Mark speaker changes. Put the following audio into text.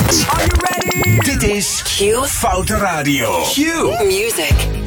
Speaker 1: Are you ready?
Speaker 2: Dit is
Speaker 3: Q
Speaker 2: Foute Radio.
Speaker 3: Music.